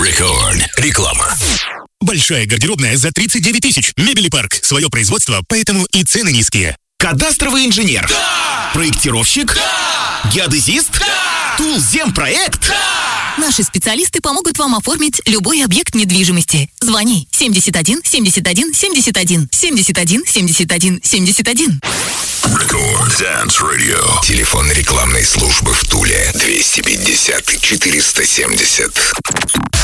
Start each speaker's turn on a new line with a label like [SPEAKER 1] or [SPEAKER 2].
[SPEAKER 1] Рекорд. Реклама.
[SPEAKER 2] Большая гардеробная за 39 тысяч. Мебелипарк. Свое производство, поэтому и цены низкие.
[SPEAKER 3] Кадастровый инженер?
[SPEAKER 4] Да!
[SPEAKER 3] Проектировщик?
[SPEAKER 4] Да!
[SPEAKER 3] Геодезист?
[SPEAKER 4] Да!
[SPEAKER 3] Тулземпроект?
[SPEAKER 4] Да!
[SPEAKER 5] Наши специалисты помогут вам оформить любой объект недвижимости. Звони 71 71 71 71 71 71.
[SPEAKER 1] Рекорд Dance Radio. Телефон рекламной службы в Туле 250 470.